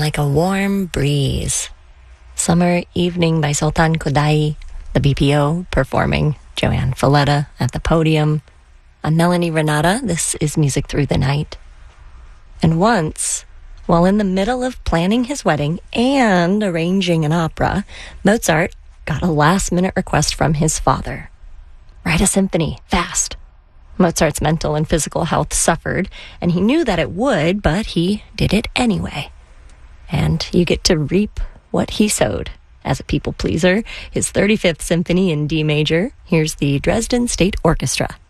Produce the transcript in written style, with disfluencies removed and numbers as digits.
like a warm breeze. Summer Evening by Sultan Kodai, the BPO performing Joanne Falletta at the podium. I'm Melanie Renata. This is Music Through the Night. And once, while in the middle of planning his wedding and arranging an opera, Mozart got a last-minute request from his father. Write a symphony, fast. Mozart's mental and physical health suffered, and he knew that it would, but he did it anyway. And you get to reap what he sowed. As a people pleaser, his 35th Symphony in D major, here's the Dresden State Orchestra.